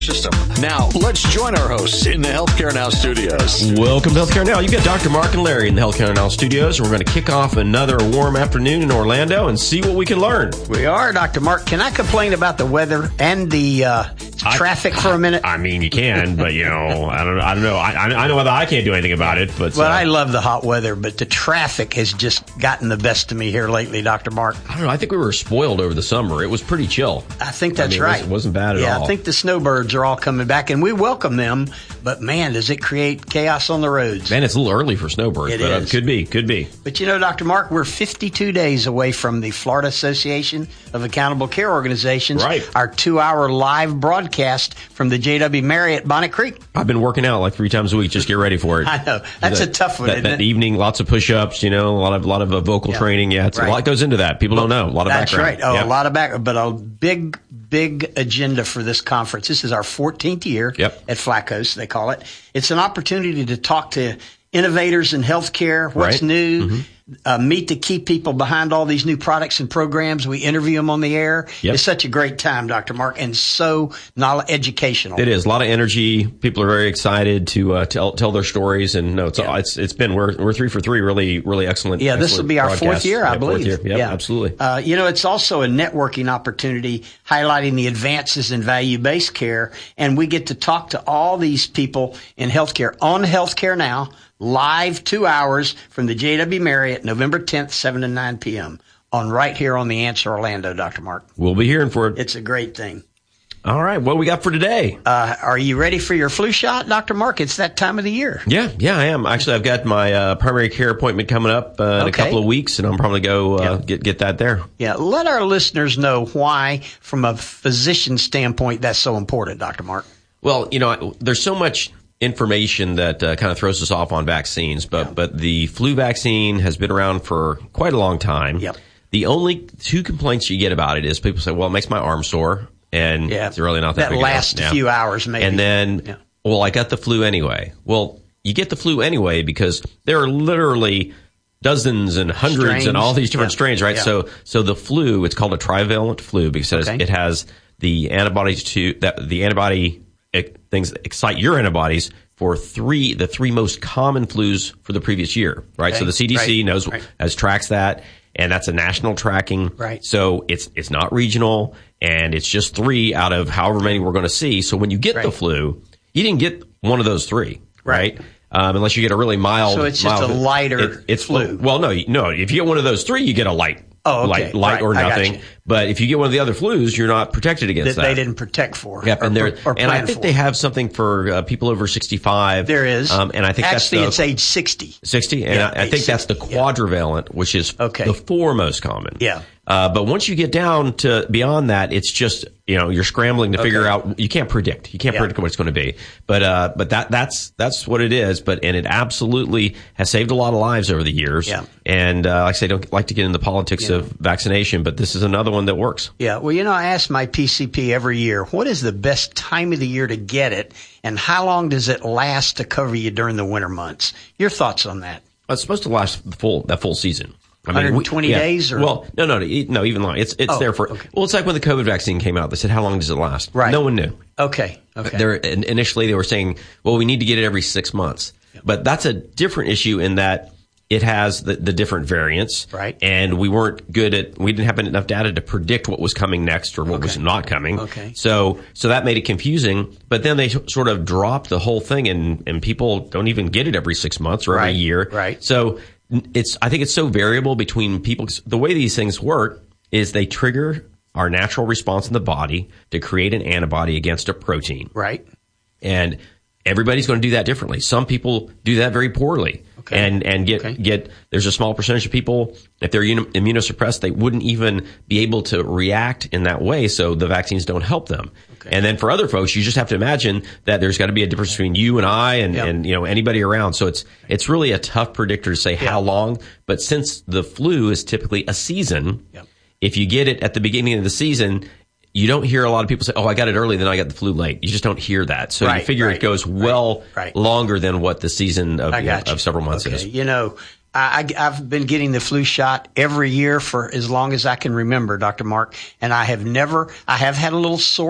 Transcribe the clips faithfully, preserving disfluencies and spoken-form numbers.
System. Now, let's join our hosts in the Healthcare Now studios. Welcome to Healthcare Now. You've got Doctor Mark and Larry in the Healthcare Now studios, and we're going to kick off another warm afternoon in Orlando and see what we can learn. We are, Doctor Mark. Can I complain about the weather and the uh, traffic I, for a minute? I mean, you can, but, you know, I don't, I don't know. I, I know that I can't do anything about it. But Well, uh, I love the hot weather, but the traffic has just gotten the best of me here lately, Doctor Mark. I don't know. I think we were spoiled over the summer. It was pretty chill. I think that's I mean, right. It, was, it wasn't bad at yeah, all. Yeah, I think the snowbirds are all coming back, and we welcome them. But, man, does it create chaos on the roads. Man, it's a little early for snowbirds. It but is. Uh, could be, could be. But, you know, Doctor Mark, we're fifty-two days away from the Florida Association of Accountable Care Organizations. Right. Our two-hour live broadcast from the J W Marriott Bonnet Creek. I've been working out like three times a week. Just get ready for it. I know. That's that, a tough one, that, isn't that it? evening, lots of push-ups, you know, a lot of, lot of uh, vocal Yeah. training. Yeah, it's, Right. a lot goes into that. People don't know. A lot of That's background. right. Oh, Yeah. a lot of back, but a big, big agenda for this conference. This is our fourteenth year Yep. at Flacos, they call it. It's an opportunity to talk to innovators in healthcare, what's Right. new, Mm-hmm. uh, meet the key people behind all these new products and programs. We interview them on the air. Yep. It's such a great time, Doctor Mark, and so knowledge, educational. It is a lot of energy. People are very excited to uh, tell tell their stories, and no, it's Yeah. it's it's been we're we're three for three, really really excellent. Yeah, this excellent will be our fourth broadcasts. year, I Yeah, believe. Fourth year. Yep, absolutely. Uh, you know, it's also a networking opportunity highlighting the advances in value-based care, and we get to talk to all these people in healthcare on Healthcare Now, live two hours from the J W Marriott, November tenth, seven to nine p.m. on right here on The Answer Orlando, Doctor Mark. We'll be hearing for it. It's a great thing. All right, what do we got for today? Uh, are you ready for your flu shot, Doctor Mark? It's that time of the year. Yeah, yeah, I am. Actually, I've got my uh, primary care appointment coming up uh, in a Okay. couple of weeks, and I'm probably go uh, Yeah. get get that there. Yeah, let our listeners know why, from a physician standpoint, that's so important, Doctor Mark. Well, you know, there's so much information that uh, kind of throws us off on vaccines, but Yeah. but the flu vaccine has been around for quite a long time. Yep. The only two complaints you get about it is people say, "Well, it makes my arm sore," and Yeah, it's really not that. that big a deal. lasts a Yeah. few hours, maybe. And then, Yeah. well, I got the flu anyway. Well, you get the flu anyway because there are literally dozens and hundreds Strains. and all these different Yeah. strains, right? Yeah. So, so the flu, it's called a trivalent flu because Okay. it has the antibodies to that the antibody ex- things that excite your antibodies for three the three most common flus for the previous year, right? Okay. So the C D C Right. knows Right. as tracks that, and that's a national tracking. Right. So it's it's not regional, and it's just three out of however many we're going to see. So when you get the Right. flu, you didn't get one of those three, Right. right? Um, unless you get a really mild. So it's just mild- a lighter it- it's flu. Well, no, you- no. If you get one of those three, you get a light. Oh, okay. Light, light Right. or I got nothing. you. But if you get one of the other flus, you're not protected against That that. they didn't protect for. Yep, or, and there, or and I plan think for. they have something for uh, people over sixty-five. There is. um, and I think Actually, that's it's the age sixty. sixty, and Yeah, I, I age think that's the sixty, yeah. quadrivalent, which is Okay. the four most common. Yeah. Uh, but once you get down to beyond that, it's just, you know, you're scrambling to figure Okay. out. You can't predict. You can't Yeah. predict what it's going to be. But uh, but that that's that's what it is. But and it absolutely has saved a lot of lives over the years. Yeah. And uh, like I say, I don't like to get into the politics Yeah. of vaccination, but this is another one that works. Yeah. Well, you know, I ask my P C P every year, what is the best time of the year to get it, and how long does it last to cover you during the winter months? Your thoughts on that? It's supposed to last the full that full season. I one hundred twenty we- yeah. days or- well, no, no, no, no, even long. It's it's Oh, there for. okay. Well, it's like when the COVID vaccine came out. They said, "How long does it last?" Right. No one knew. Okay. Okay. There in- initially they were saying, "Well, we need to get it every six months," but that's a different issue in that it has the, the different variants, Right. And we weren't good at. We didn't have enough data to predict what was coming next or what Okay. was not coming. Okay. So so that made it confusing. But then they sort of dropped the whole thing, and and people don't even get it every six months or Right. every year. Right. So it's, I think it's so variable between people. The way these things work is they trigger our natural response in the body to create an antibody against a protein. Right. And everybody's going to do that differently. Some people do that very poorly. Okay. And, and get, Okay. get, there's a small percentage of people, if they're immun- immunosuppressed, they wouldn't even be able to react in that way. So the vaccines don't help them. Okay. And then for other folks, you just have to imagine that there's got to be a difference between you and I and, Yep. and, you know, anybody around. So it's, it's really a tough predictor to say how long. But since the flu is typically a season, Yep. if you get it at the beginning of the season, you don't hear a lot of people say, "Oh, I got it early, then I got the flu late." You just don't hear that. So Right, you figure right, it goes well right, right. longer than what the season of, I you know, got you. of several months okay. is. You know, I, I, I've been getting the flu shot every year for as long as I can remember, Doctor Mark, and I have never, I have had a little sore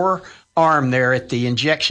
arm there at the injection